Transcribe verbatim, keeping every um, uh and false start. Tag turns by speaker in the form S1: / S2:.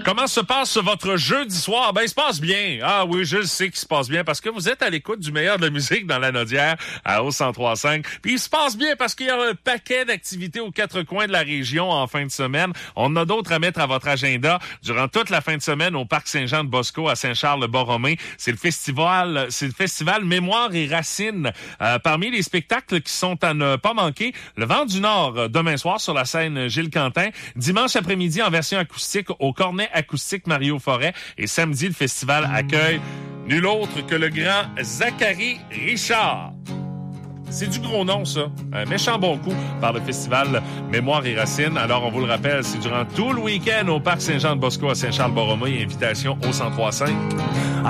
S1: Comment se passe votre jeudi soir? Ben, il se passe bien. Ah oui, je le sais qu'il se passe bien parce que vous êtes à l'écoute du meilleur de la musique dans la Naudière à O cent trois virgule cinq. Puis il se passe bien parce qu'il y a un paquet d'activités aux quatre coins de la région en fin de semaine. On a d'autres à mettre à votre agenda durant toute la fin de semaine au Parc Saint-Jean-de-Bosco à Saint-Charles-le-Borromée. C'est le festival, c'est le festival Mémoire et Racines. Euh, parmi les spectacles qui sont à ne pas manquer, le Vent du Nord demain soir sur la scène Gilles Quentin. Dimanche après-midi en version acoustique au Cornet acoustique Mario Forêt. Et samedi, le festival accueille nul autre que le grand Zachary Richard. C'est du gros nom, ça. Un méchant bon coup par le festival Mémoire et Racines. Alors, on vous le rappelle, c'est durant tout le week-end au Parc Saint-Jean-de-Bosco à Saint-Charles-Borromée. Invitation au cent trois virgule cinq.